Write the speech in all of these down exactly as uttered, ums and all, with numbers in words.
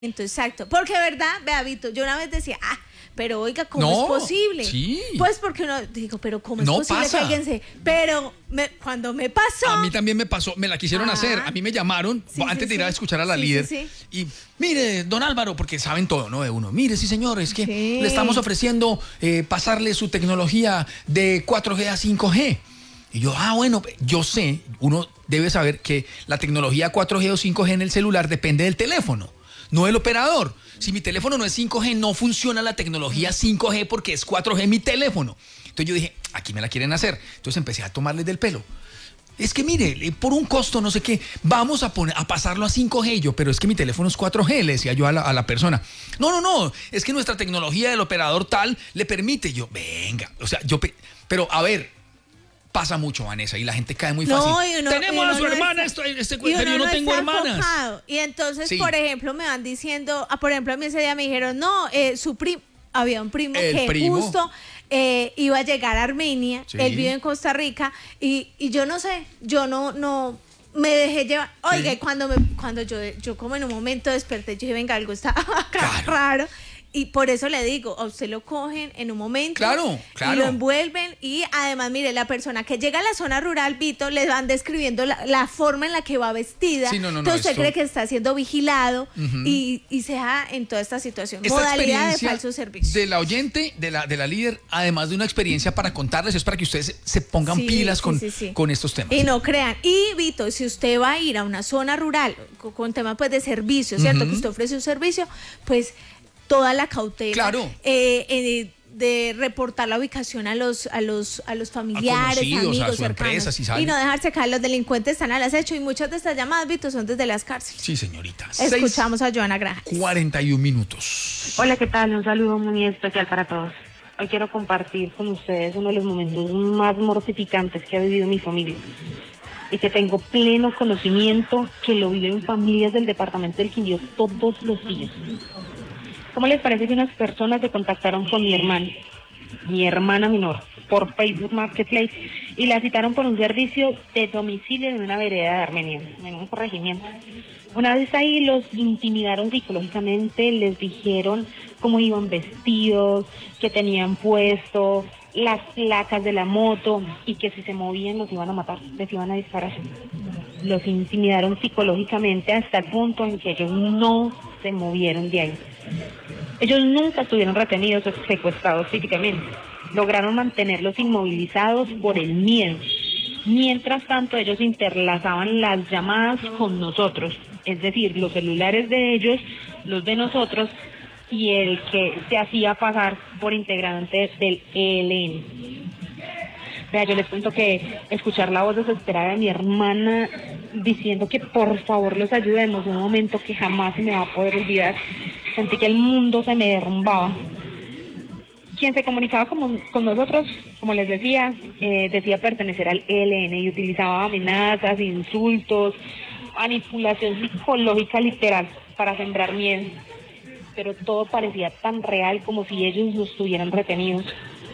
Exacto, porque verdad, vea, Vito, yo una vez decía, ah, pero oiga, ¿cómo no, es posible? Sí. Pues porque uno, digo, pero ¿cómo es no posible pasa. que alguien se... Pero me, cuando me pasó... A mí también me pasó, me la quisieron ah, hacer, a mí me llamaron sí, antes sí, de ir sí. a escuchar a la sí, líder sí, sí. y mire, don Álvaro, porque saben todo, ¿no? De uno, mire, sí señor, es que sí. le estamos ofreciendo eh, pasarle su tecnología de cuatro G a cinco G. Y yo, ah, bueno, yo sé, uno debe saber que la tecnología cuatro G o cinco G en el celular depende del teléfono, no del operador. Si mi teléfono no es cinco G, no funciona la tecnología cinco G porque es cuatro G mi teléfono. Entonces yo dije, aquí me la quieren hacer. Entonces empecé a tomarles del pelo. Es que mire, por un costo no sé qué, vamos a, poner, a pasarlo a cinco G. Yo, pero es que mi teléfono es cuatro G, le decía yo a la, a la persona. No, no, no, es que nuestra tecnología del operador tal le permite. Yo, venga, o sea, yo, pero a ver... Pasa mucho, Vanessa, y la gente cae muy fácil. No, y uno, Tenemos y uno a su no hermana, está, esto, este, y pero yo no, no tengo hermanas. Enfocado. Y entonces, sí. por ejemplo, me van diciendo, ah, por ejemplo, a mí ese día me dijeron, no, eh, su primo, había un primo El que primo. justo eh, iba a llegar a Armenia, sí. él vive en Costa Rica, y, y yo no sé, yo no, no, me dejé llevar. Oiga, sí. y cuando, me, cuando yo, yo como en un momento desperté, yo dije, venga, algo está claro. raro. Y por eso le digo, a usted lo cogen en un momento claro, claro. y lo envuelven y además, mire, la persona que llega a la zona rural, Vito, les van describiendo la, la forma en la que va vestida. Sí, no, no, no, entonces usted esto... cree que está siendo vigilado uh-huh. y, y se deja en toda esta situación. Esta modalidad de falso servicio. De la oyente, de la, de la líder, además de una experiencia para contarles, es para que ustedes se, se pongan sí, pilas sí, con, sí, sí. con estos temas. Y no crean. Y Vito, si usted va a ir a una zona rural con, con temas pues de servicio, ¿cierto? Uh-huh. Que usted ofrece un servicio, pues... toda la cautela claro. eh, eh, de reportar la ubicación a los a los a los familiares, a amigos, a su cercanos empresa, si sale. Y no dejarse caer. Los delincuentes están al acecho y muchas de estas llamadas, Vito, son desde las cárceles. Sí, señorita. Escuchamos Seis, a Joana Grajales. cuarenta y un minutos. Hola, ¿qué tal? Un saludo muy especial para todos. Hoy quiero compartir con ustedes uno de los momentos más mortificantes que ha vivido mi familia y que tengo pleno conocimiento que lo viven familias del departamento del Quindío todos los días. ¿Cómo les parece que unas personas se contactaron con mi hermana, mi hermana menor, por Facebook Marketplace y la citaron por un servicio de domicilio en una vereda de Armenia, en un corregimiento? Una vez ahí los intimidaron psicológicamente, les dijeron cómo iban vestidos, que tenían puesto, las placas de la moto y que si se movían los iban a matar, les iban a disparar. Los intimidaron psicológicamente hasta el punto en que ellos no se movieron de ahí. Ellos nunca estuvieron retenidos o secuestrados físicamente. Lograron mantenerlos inmovilizados por el miedo. Mientras tanto, ellos interlazaban las llamadas con nosotros. Es decir, los celulares de ellos, los de nosotros y el que se hacía pasar por integrante del E L N. Vea, yo les cuento que escuchar la voz desesperada de mi hermana diciendo que por favor los ayudemos, un momento que jamás se me va a poder olvidar. Sentí que el mundo se me derrumbaba. Quien se comunicaba con, con nosotros, como les decía, eh, decía pertenecer al E L N y utilizaba amenazas, insultos, manipulación psicológica literal para sembrar miedo. Pero todo parecía tan real como si ellos los tuvieran retenidos.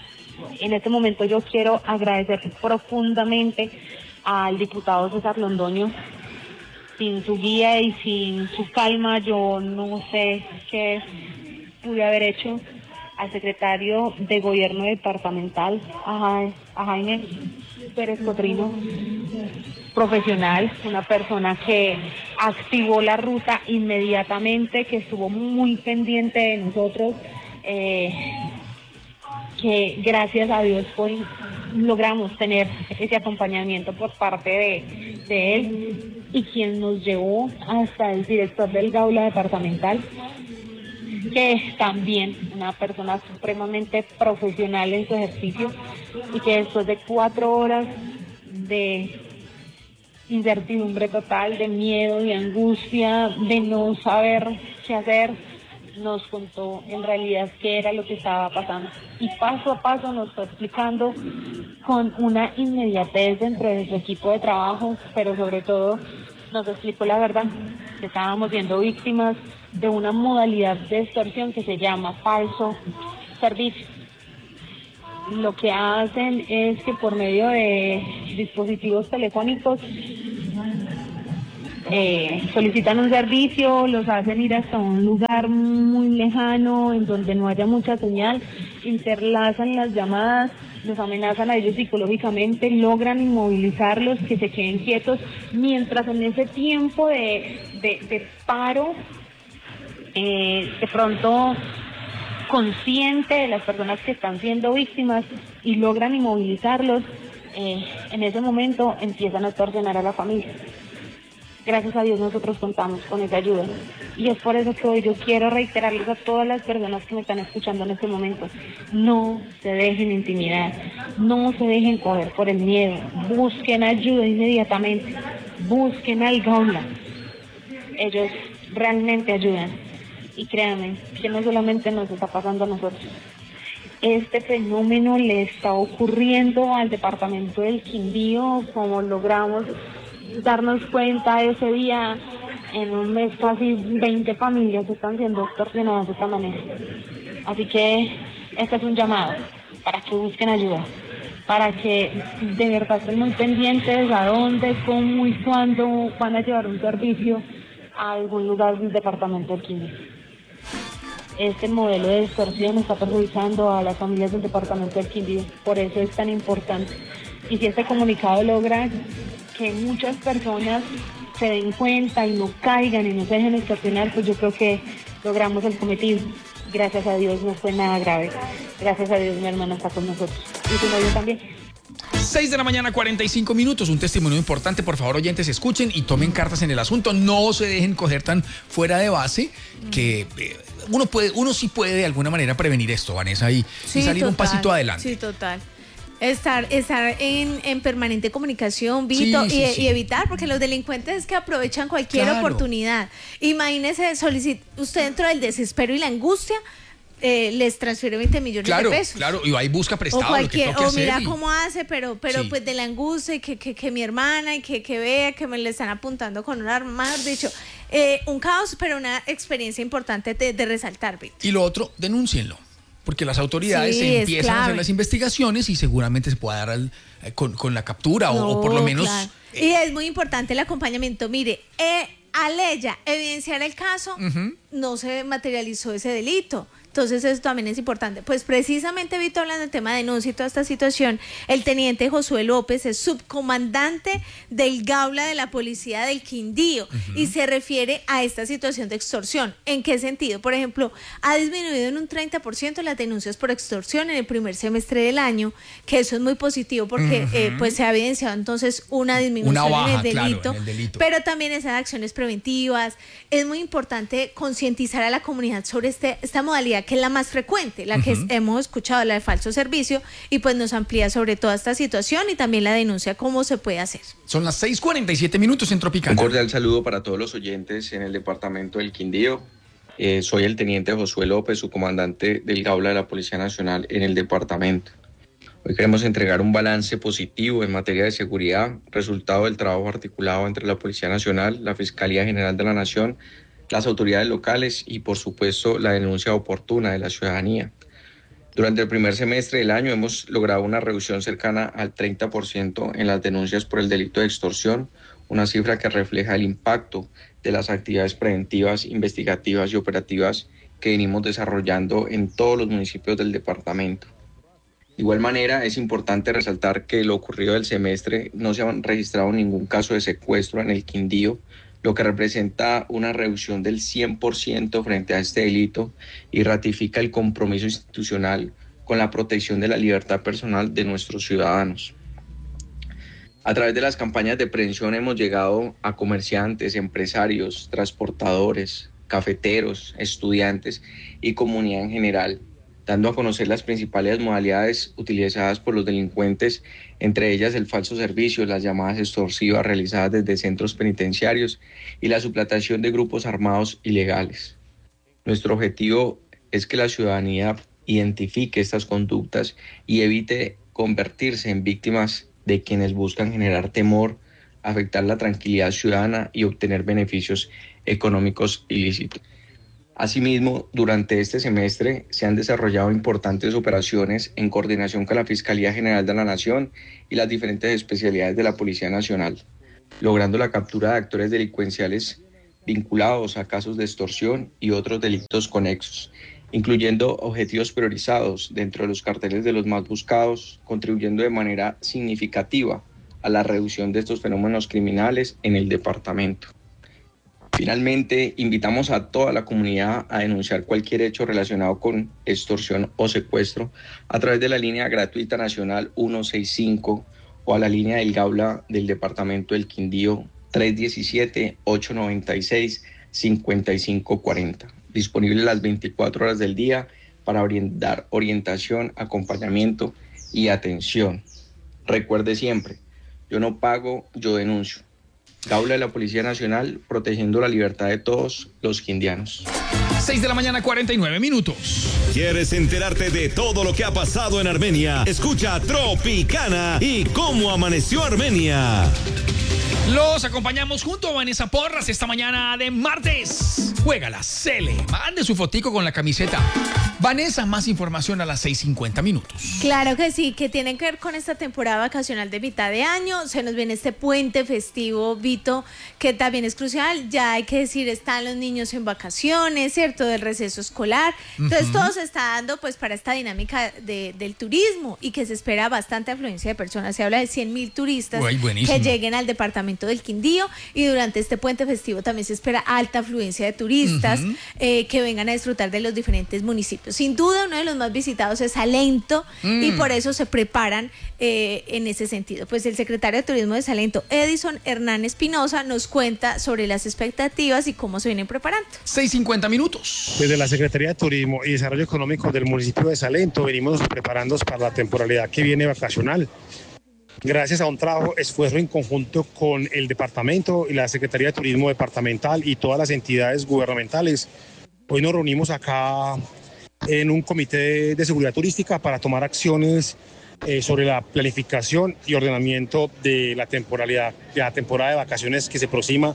En este momento yo quiero agradecer profundamente al diputado César Londoño. Sin su guía y sin su calma yo no sé qué pude haber hecho. Al secretario de Gobierno Departamental, a, a Jaime Pérez Cotrino, profesional, una persona que activó la ruta inmediatamente, que estuvo muy pendiente de nosotros, eh, que gracias a Dios hoy logramos tener ese acompañamiento por parte de, de él, y quien nos llevó hasta el director del Gaula Departamental, que es también una persona supremamente profesional en su ejercicio y que después de cuatro horas de incertidumbre total, de miedo, de angustia, de no saber qué hacer, nos contó en realidad qué era lo que estaba pasando. Y paso a paso nos fue explicando con una inmediatez dentro de su equipo de trabajo, pero sobre todo nos explicó la verdad, que estábamos siendo víctimas de una modalidad de extorsión que se llama falso servicio. Lo que hacen es que por medio de dispositivos telefónicos eh, solicitan un servicio, los hacen ir hasta un lugar muy lejano en donde no haya mucha señal, interlazan las llamadas, los amenazan a ellos psicológicamente, logran inmovilizarlos, que se queden quietos, mientras en ese tiempo de, de, de paro, eh, de pronto consciente de las personas que están siendo víctimas y logran inmovilizarlos, eh, en ese momento empiezan a extorsionar a la familia. Gracias a Dios nosotros contamos con esa ayuda. Y es por eso que hoy yo quiero reiterarles a todas las personas que me están escuchando en este momento: no se dejen intimidar, no se dejen coger por el miedo, busquen ayuda inmediatamente, busquen al Gaula. Ellos realmente ayudan. Y créanme que no solamente nos está pasando a nosotros. Este fenómeno le está ocurriendo al departamento del Quindío, como logramos darnos cuenta ese día. En un mes casi veinte familias están siendo extorsionadas de esta manera. Así que este es un llamado para que busquen ayuda, para que de verdad estén muy pendientes a dónde, cómo y cuándo van a llevar un servicio a algún lugar del departamento del Quindío. Este modelo de extorsión está perjudicando a las familias del departamento del Quindío, por eso es tan importante. Y si este comunicado logra que muchas personas se den cuenta y no caigan y no se dejen extorsionar, pues yo creo que logramos el cometido. Gracias a Dios no fue nada grave. Gracias a Dios mi hermana está con nosotros. Y su novio también. seis de la mañana, cuarenta y cinco minutos. Un testimonio importante. Por favor, oyentes, escuchen y tomen cartas en el asunto. No se dejen coger tan fuera de base que eh, uno puede, uno sí puede de alguna manera prevenir esto, Vanessa, y, Sí, y salir total, un pasito adelante. Sí, total. Estar, estar en, en permanente comunicación, Vito, Sí, sí, y, sí. y evitar, porque los delincuentes es que aprovechan cualquier Claro. oportunidad. Imagínese, solicit, usted dentro del desespero y la angustia, eh, les transfiere veinte millones Claro, de pesos. claro, y ahí busca O prestado lo que cualquier, toque o hacer. mira y- cómo hace, pero, pero Sí. pues de la angustia y que, que, que mi hermana y que, que vea que me le están apuntando con un arma, mejor dicho, eh, un caos, pero una experiencia importante de, de resaltar, Vito. Y lo otro, denúncienlo. Porque las autoridades Sí, se es empiezan a clave. hacer las investigaciones y seguramente se pueda dar al- eh, con, con la captura o- o, No, por lo menos... claro. eh, Y es muy importante el acompañamiento. Mire, eh, al ella evidenciar el caso, Ujú. no se materializó ese delito. Entonces eso también es importante. Pues precisamente, Vito, hablando del tema de denuncia y toda esta situación, el teniente Josué López es subcomandante del Gaula de la Policía del Quindío y se refiere a esta situación de extorsión. ¿En qué sentido? Por ejemplo, ha disminuido en un treinta por ciento las denuncias por extorsión en el primer semestre del año, que eso es muy positivo porque Ujú. eh, pues se ha evidenciado entonces una disminución Una baja, en el claro, delito, en el delito. pero también esas acciones preventivas. Es muy importante concientizar a la comunidad sobre este, esta modalidad que es la más frecuente, la que Ujú. es- hemos escuchado, la de falso servicio, y pues nos amplía sobre toda esta situación y también la denuncia, cómo se puede hacer. Son las seis cuarenta y siete minutos en Un Tropicana. cordial saludo para todos los oyentes en el departamento del Quindío. Eh, soy el teniente Josué López, su comandante del Gaula de la Policía Nacional en el departamento. Hoy queremos entregar un balance positivo en materia de seguridad, resultado del trabajo articulado entre la Policía Nacional, la Fiscalía General de la Nación, las autoridades locales y, por supuesto, la denuncia oportuna de la ciudadanía. Durante el primer semestre del año hemos logrado una reducción cercana al treinta por ciento en las denuncias por el delito de extorsión, una cifra que refleja el impacto de las actividades preventivas, investigativas y operativas que venimos desarrollando en todos los municipios del departamento. De igual manera, es importante resaltar que lo ocurrido del semestre no se ha registrado ningún caso de secuestro en el Quindío, lo que representa una reducción del cien por ciento frente a este delito y ratifica el compromiso institucional con la protección de la libertad personal de nuestros ciudadanos. A través de las campañas de prevención hemos llegado a comerciantes, empresarios, transportadores, cafeteros, estudiantes y comunidad en general, dando a conocer las principales modalidades utilizadas por los delincuentes, entre ellas el falso servicio, las llamadas extorsivas realizadas desde centros penitenciarios y la suplantación de grupos armados ilegales. Nuestro objetivo es que la ciudadanía identifique estas conductas y evite convertirse en víctimas de quienes buscan generar temor, afectar la tranquilidad ciudadana y obtener beneficios económicos ilícitos. Asimismo, durante este semestre se han desarrollado importantes operaciones en coordinación con la Fiscalía General de la Nación y las diferentes especialidades de la Policía Nacional, logrando la captura de actores delincuenciales vinculados a casos de extorsión y otros delitos conexos, incluyendo objetivos priorizados dentro de los carteles de los más buscados, contribuyendo de manera significativa a la reducción de estos fenómenos criminales en el departamento. Finalmente, invitamos a toda la comunidad a denunciar cualquier hecho relacionado con extorsión o secuestro a través de la línea gratuita nacional ciento sesenta y cinco o a la línea del Gaula del departamento del Quindío tres uno siete, ocho nueve seis, cinco cinco cuatro cero. Disponible las veinticuatro horas del día para brindar orientación, acompañamiento y atención. Recuerde siempre, yo no pago, yo denuncio. Gaula de la Policía Nacional, protegiendo la libertad de todos los quindianos. seis de la mañana, cuarenta y nueve minutos. ¿Quieres enterarte de todo lo que ha pasado en Armenia? Escucha Tropicana y cómo amaneció Armenia. Los acompañamos junto a Vanessa Porras esta mañana de martes. Juega la Cele. Mande su fotico con la camiseta. Vanessa, más información a las seis cincuenta minutos. Claro que sí, que tienen que ver con esta temporada vacacional de mitad de año. Se nos viene este puente festivo, Vito, que también es crucial. Ya hay que decir, están los niños en vacaciones, ¿cierto? Del receso escolar. Entonces, uh-huh. todo se está dando pues para esta dinámica de, del turismo y que se espera bastante afluencia de personas. Se habla de cien mil turistas Uy, que lleguen al departamento del Quindío, y durante este puente festivo también se espera alta afluencia de turistas uh-huh. eh, que vengan a disfrutar de los diferentes municipios. Sin duda, uno de los más visitados es Salento mm. y por eso se preparan eh, en ese sentido. Pues el secretario de Turismo de Salento, Edison Hernán Espinosa, nos cuenta sobre las expectativas y cómo se vienen preparando. seis cincuenta minutos. Desde la Secretaría de Turismo y Desarrollo Económico del municipio de Salento venimos preparándonos para la temporalidad que viene vacacional. Gracias a un trabajo, esfuerzo en conjunto con el departamento y la Secretaría de Turismo departamental y todas las entidades gubernamentales, hoy nos reunimos acá en un comité de seguridad turística para tomar acciones eh, sobre la planificación y ordenamiento de la temporalidad, de la temporada de vacaciones que se aproxima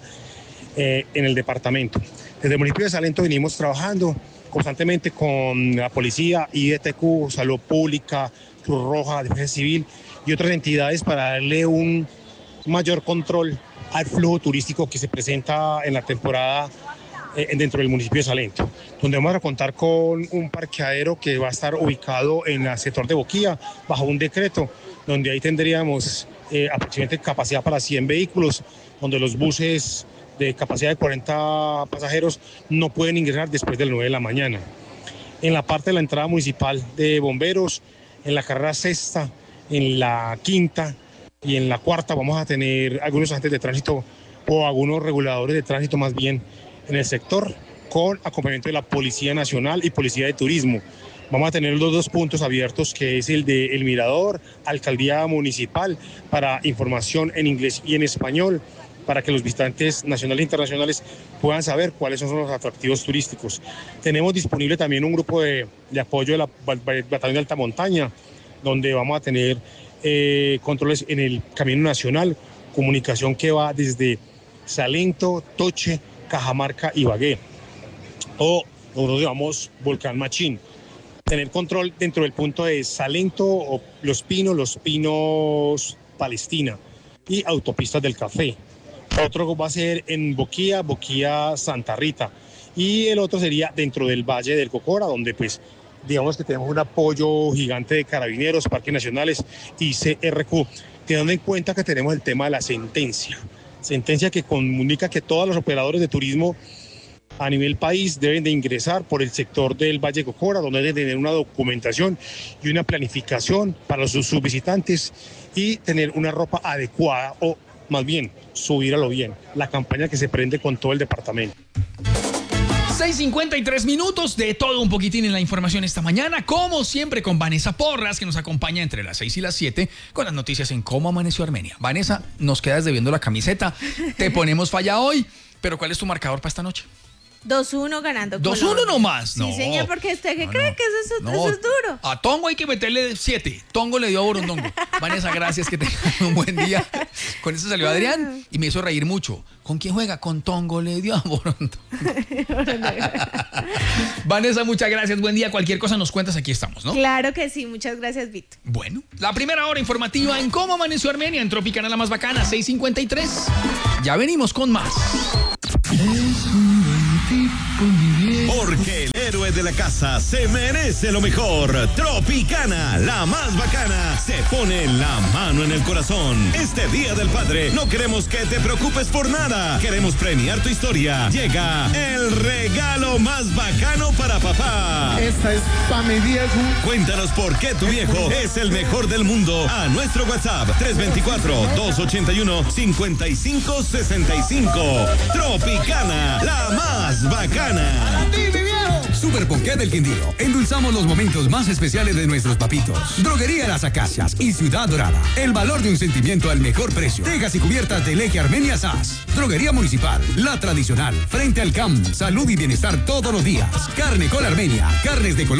eh, en el departamento. Desde el municipio de Salento venimos trabajando constantemente con la policía, I D T Q, Salud Pública, Cruz Roja, Defensa Civil y otras entidades para darle un mayor control al flujo turístico que se presenta en la temporada eh, dentro del municipio de Salento, donde vamos a contar con un parqueadero que va a estar ubicado en el sector de Boquía, bajo un decreto, donde ahí tendríamos eh, aproximadamente capacidad para cien vehículos, donde los buses de capacidad de cuarenta pasajeros no pueden ingresar después de las nueve de la mañana. En la parte de la entrada municipal de bomberos, en la carrera sexta, en la quinta y en la cuarta vamos a tener algunos agentes de tránsito o algunos reguladores de tránsito más bien en el sector, con acompañamiento de la Policía Nacional y Policía de Turismo. Vamos a tener los dos puntos abiertos, que es el de El Mirador, Alcaldía Municipal, para información en inglés y en español, para que los visitantes nacionales e internacionales puedan saber cuáles son los atractivos turísticos. Tenemos disponible también un grupo de, de apoyo de la Batallón de Alta Montaña, donde vamos a tener eh, controles en el Camino Nacional, comunicación que va desde Salento, Toche, Cajamarca y Ibagué. O nosotros llamamos Volcán Machín. Tener control dentro del punto de Salento, o Los Pinos, Los Pinos Palestina y Autopistas del Café. Otro va a ser en Boquía, Boquía Santa Rita. Y el otro sería dentro del Valle del Cocora, donde pues digamos que tenemos un apoyo gigante de carabineros, parques nacionales y C R Q, teniendo en cuenta que tenemos el tema de la sentencia. Sentencia que comunica que todos los operadores de turismo a nivel país deben de ingresar por el sector del Valle de Cocora, donde deben tener una documentación y una planificación para sus, sus visitantes y tener una ropa adecuada, o más bien subir a lo bien, la campaña que se prende con todo el departamento. seis cincuenta y tres minutos, de todo un poquitín en la información esta mañana, como siempre con Vanessa Porras, que nos acompaña entre las seis y las siete con las noticias en Cómo Amaneció Armenia. Vanessa, nos quedas debiendo la camiseta, te ponemos falla hoy, pero ¿cuál es tu marcador para esta noche? dos uno ganando. dos uno nomás. No. Sí, señor, porque usted qué no, cree no. que eso, es, no. eso es duro. A Tongo hay que meterle siete. Tongo le dio a Borondongo. Vanessa, gracias, que tengan un buen día. Con eso salió Adrián y me hizo reír mucho. ¿Con quién juega? Con Tongo le dio a Borondongo. Vanessa, muchas gracias. Buen día. Cualquier cosa nos cuentas, aquí estamos, ¿no? Claro que sí. Muchas gracias, Vito. Bueno, la primera hora informativa en Cómo Amaneció Armenia en Tropicana la más bacana, seis cincuenta y tres. Ya venimos con más. Porque el héroe de la casa se merece lo mejor. Tropicana, la más bacana, se pone la mano en el corazón. Este Día del Padre no queremos que te preocupes por nada. Queremos premiar tu historia. Llega el regalo más bacano para papá. Esta es para mi viejo. Cuéntanos por qué tu viejo es el mejor del mundo a nuestro WhatsApp tres dos cuatro, dos ocho uno, cinco cinco seis cinco. Tropicana, la más bacana. Super Ponqué del Quindío. Endulzamos los momentos más especiales de nuestros papitos. Droguería Las Acacias y Ciudad Dorada. El valor de un sentimiento al mejor precio. Tejas y cubiertas del eje Armenia S A S. Droguería Municipal. La tradicional. Frente al C A M. Salud y bienestar todos los días. Carne con Armenia. Carnes de color